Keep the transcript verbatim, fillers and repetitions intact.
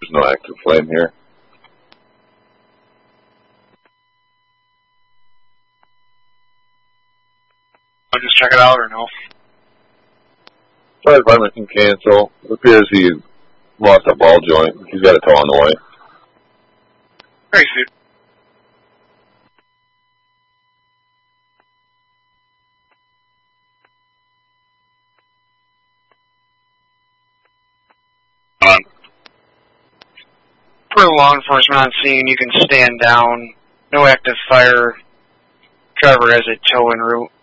There's no active flame here. I'll just check it out or no? Fire department can cancel. It appears he lost a ball joint. He's got a toe on the way. Thanks, dude. Um, for law enforcement on scene, you can stand down. No active fire. Driver has a tow en route.